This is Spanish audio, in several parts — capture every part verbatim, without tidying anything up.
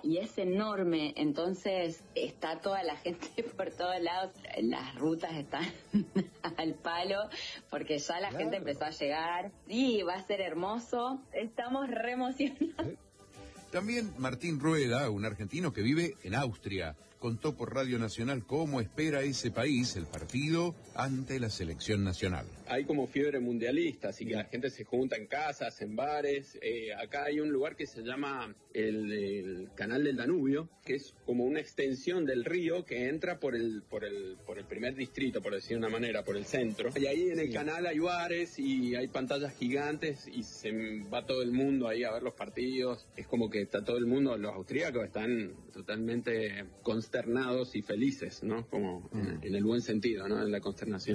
y es enorme, entonces está toda la gente por todos lados, las rutas están al palo, porque ya la claro. gente empezó a llegar. Sí, va a ser hermoso, estamos re emocionados. También Martín Rueda, un argentino que vive en Austria, contó por Radio Nacional cómo espera ese país el partido ante la selección nacional. Hay como fiebre mundialista, así que la gente se junta en casas, en bares. Eh, acá hay un lugar que se llama el, el Canal del Danubio, que es como una extensión del río que entra por el, por el, por el primer distrito, por decir de una manera, por el centro. Y ahí en el sí. canal hay bares y hay pantallas gigantes y se va todo el mundo ahí a ver los partidos. Es como que está todo el mundo, los austríacos están totalmente consternados y felices, ¿no? Como mm. en, en el buen sentido, ¿no? En la consternación.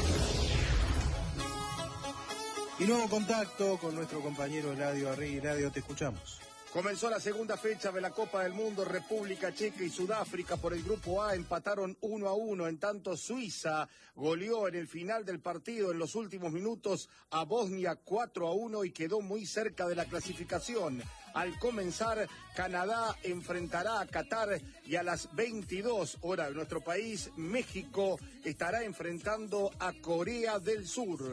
Y nuevo contacto con nuestro compañero Eladio Arri. Eladio, te escuchamos. Comenzó la segunda fecha de la Copa del Mundo. República Checa y Sudáfrica por el Grupo A empataron uno a uno. En tanto, Suiza goleó en el final del partido en los últimos minutos a Bosnia cuatro a uno y quedó muy cerca de la clasificación. Al comenzar, Canadá enfrentará a Qatar y a las veintidós horas de nuestro país, México estará enfrentando a Corea del Sur.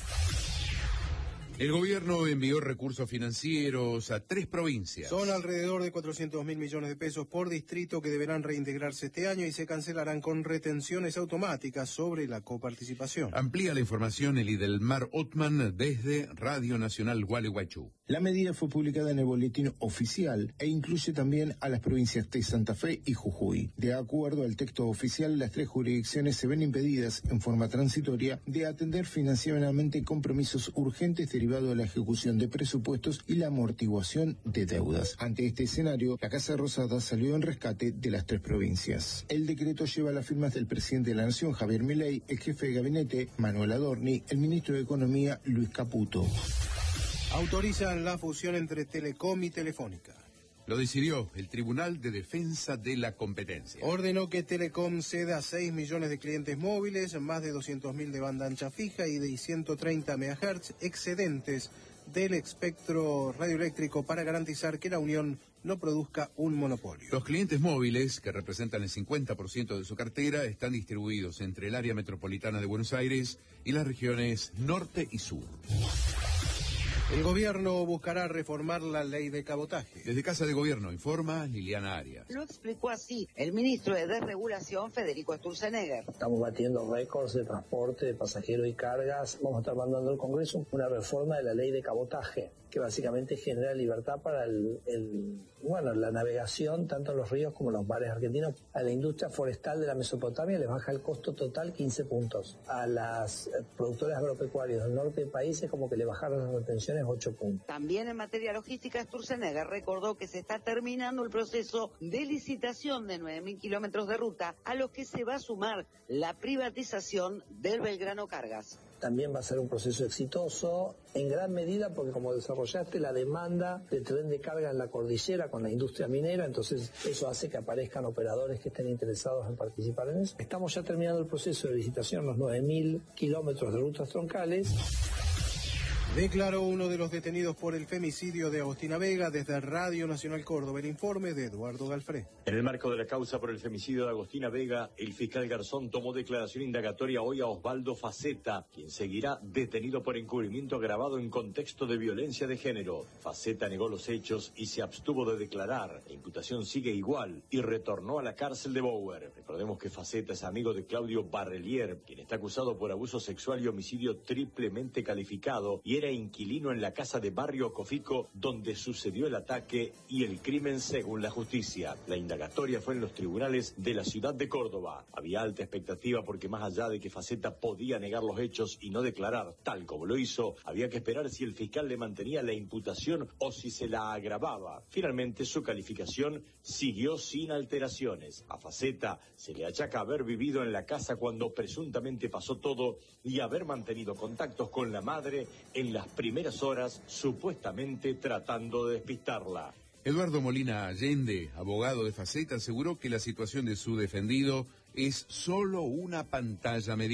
El gobierno envió recursos financieros a tres provincias. Son alrededor de cuatrocientos mil millones de pesos por distrito que deberán reintegrarse este año y se cancelarán con retenciones automáticas sobre la coparticipación. Amplía la información el Idelmar Otman desde Radio Nacional Gualeguaychú. La medida fue publicada en el boletín oficial e incluye también a las provincias de Santa Fe y Jujuy. De acuerdo al texto oficial, las tres jurisdicciones se ven impedidas en forma transitoria de atender financieramente compromisos urgentes de derivado de la ejecución de presupuestos y la amortiguación de deudas. Ante este escenario, la Casa Rosada salió en rescate de las tres provincias. El decreto lleva las firmas del presidente de la Nación, Javier Milei, el jefe de gabinete, Manuel Adorni, el ministro de Economía, Luis Caputo. Autorizan la fusión entre Telecom y Telefónica. Lo decidió el Tribunal de Defensa de la Competencia. Ordenó que Telecom ceda seis millones de clientes móviles, más de doscientos mil de banda ancha fija y de ciento treinta megahertz excedentes del espectro radioeléctrico para garantizar que la Unión no produzca un monopolio. Los clientes móviles, que representan el cincuenta por ciento de su cartera, están distribuidos entre el área metropolitana de Buenos Aires y las regiones norte y sur. El gobierno buscará reformar la ley de cabotaje. Desde Casa de Gobierno informa Liliana Arias. Lo explicó así el ministro de Desregulación, Federico Sturzenegger. Estamos batiendo récords de transporte de pasajeros y cargas. Vamos a estar mandando al Congreso una reforma de la ley de cabotaje, que básicamente genera libertad para el, el bueno, la navegación tanto en los ríos como en los mares argentinos. A la industria forestal de la Mesopotamia les baja el costo total quince puntos. A las productoras agropecuarias del norte del país es como que le bajaron las retenciones ocho puntos. También en materia logística, Sturzenegger recordó que se está terminando el proceso de licitación de nueve mil kilómetros de ruta, a los que se va a sumar la privatización del Belgrano Cargas. También va a ser un proceso exitoso, en gran medida porque como desarrollaste la demanda de tren de carga en la cordillera con la industria minera, entonces eso hace que aparezcan operadores que estén interesados en participar en eso. Estamos ya terminando el proceso de licitación, los nueve mil kilómetros de rutas troncales. Declaró uno de los detenidos por el femicidio de Agostina Vega. Desde Radio Nacional Córdoba, el informe de Eduardo Galfré. En el marco de la causa por el femicidio de Agostina Vega, el fiscal Garzón tomó declaración indagatoria hoy a Osvaldo Faceta, quien seguirá detenido por encubrimiento agravado en contexto de violencia de género. Faceta negó los hechos y se abstuvo de declarar. La imputación sigue igual y retornó a la cárcel de Bower. Recordemos que Faceta es amigo de Claudio Barrelier, quien está acusado por abuso sexual y homicidio triplemente calificado y era inquilino en la casa de Barrio Cofico, donde sucedió el ataque y el crimen según la justicia. La indagatoria fue en los tribunales de la ciudad de Córdoba. Había alta expectativa porque más allá de que Faceta podía negar los hechos y no declarar tal como lo hizo, había que esperar si el fiscal le mantenía la imputación o si se la agravaba. Finalmente su calificación siguió sin alteraciones. A Faceta se le achaca haber vivido en la casa cuando presuntamente pasó todo y haber mantenido contactos con la madre en las primeras horas, supuestamente tratando de despistarla. Eduardo Molina Allende, abogado de Faceta, aseguró que la situación de su defendido es solo una pantalla mediática.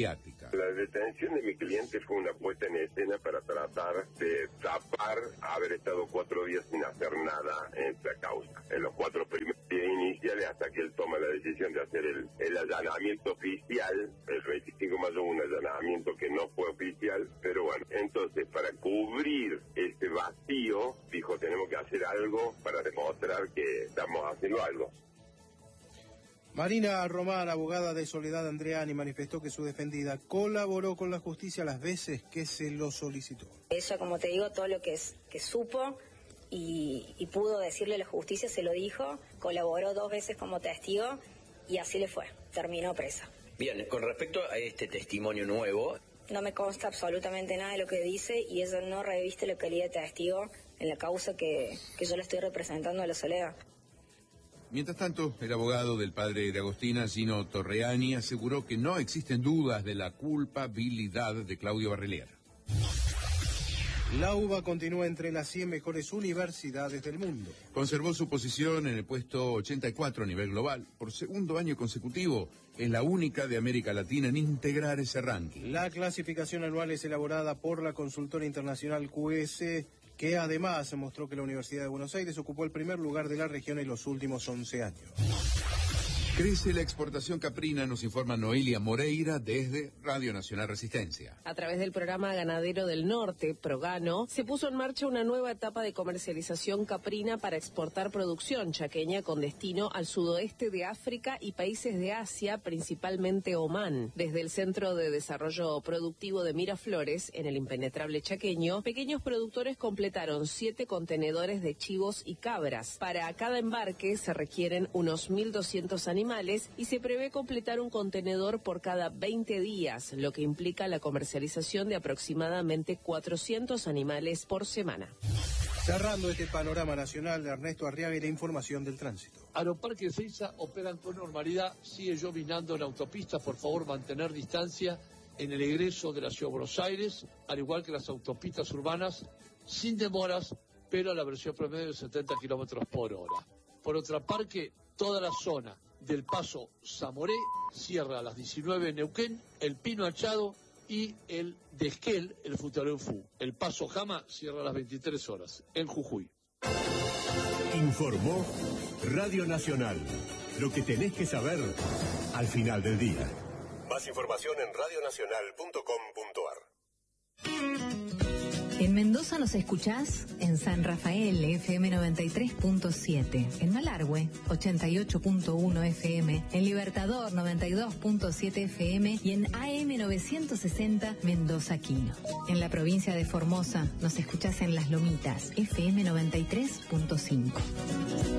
La detención de mi cliente fue una puesta en escena para tratar de tapar haber estado cuatro días sin hacer nada en esta causa. En los cuatro primeros días iniciales, hasta que él toma la decisión de hacer el, el allanamiento oficial, el veinticinco de mayo un allanamiento que no fue oficial, pero bueno, entonces para cubrir este vacío, dijo, tenemos que hacer algo para demostrar que estamos haciendo algo. Marina Román, abogada de Soledad Andreani, manifestó que su defendida colaboró con la justicia las veces que se lo solicitó. Ella, como te digo, todo lo que, es, que supo y, y pudo decirle a la justicia se lo dijo, colaboró dos veces como testigo y así le fue, terminó presa. Bien, con respecto a este testimonio nuevo... No me consta absolutamente nada de lo que dice y ella no reviste la calidad de testigo en la causa que, que yo le estoy representando a la Soledad. Mientras tanto, el abogado del padre de Agostina, Gino Torreani, aseguró que no existen dudas de la culpabilidad de Claudio Barrelier. La UBA continúa entre las cien mejores universidades del mundo. Conservó su posición en el puesto ochenta y cuatro a nivel global. Por segundo año consecutivo, es la única de América Latina en integrar ese ranking. La clasificación anual es elaborada por la consultora internacional Q S, que además mostró que la Universidad de Buenos Aires ocupó el primer lugar de la región en los últimos once años. Crece la exportación caprina, nos informa Noelia Moreira desde Radio Nacional Resistencia. A través del programa Ganadero del Norte, Progano, se puso en marcha una nueva etapa de comercialización caprina para exportar producción chaqueña con destino al sudoeste de África y países de Asia, principalmente Omán. Desde el Centro de Desarrollo Productivo de Miraflores, en el impenetrable chaqueño, pequeños productores completaron siete contenedores de chivos y cabras. Para cada embarque se requieren unos mil doscientos animales y se prevé completar un contenedor por cada veinte días, lo que implica la comercialización de aproximadamente cuatrocientos animales por semana. Cerrando este panorama nacional, Ernesto Arriaga y la información del tránsito. Aeroparque de Ezeiza operan con normalidad, sigue llovinando en autopistas, por favor mantener distancia en el egreso de la Ciudad de Buenos Aires, al igual que las autopistas urbanas, sin demoras, pero a la velocidad promedio de setenta kilómetros por hora. Por otra parte, toda la zona del Paso Zamoré cierra a las diecinueve en Neuquén, el Pino Achado y el de Esquel, el Futuro Fu. El Paso Jama cierra a las veintitrés horas en Jujuy. Informó Radio Nacional. Lo que tenés que saber al final del día. Más información en radio nacional punto com punto ar. En Mendoza nos escuchás en San Rafael, F M noventa y tres punto siete, en Malargüe, ochenta y ocho punto uno F M, en Libertador, noventa y dos punto siete F M y en A M novecientos sesenta Mendoza Quino. En la provincia de Formosa nos escuchás en Las Lomitas, F M noventa y tres punto cinco.